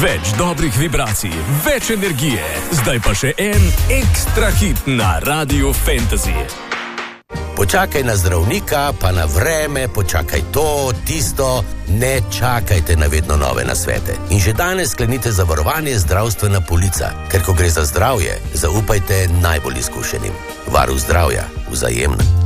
Več dobrih vibracij, več energije. Zdaj pa še en ekstra hit na Radiu Fantasy. Počakaj na zdravnika, pa na vreme, počakaj to, tisto, ne čakajte na vedno nove nasvete. In že danes sklenite zavarovanje zdravstvena polica, ker ko gre za zdravje, zaupajte najbolj izkušenim. Varuh zdravja, Vzajemno.